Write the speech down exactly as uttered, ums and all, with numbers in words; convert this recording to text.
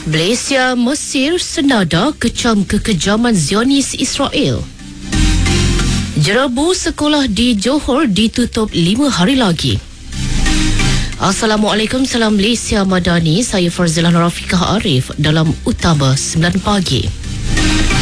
Malaysia, Mesir senada kecam kekejaman Zionis Israel. Jerebu sekolah di Johor ditutup lima hari lagi. Assalamualaikum, salam Malaysia Madani. Saya Farzilah Rafiqah Arif dalam Utama sembilan pagi.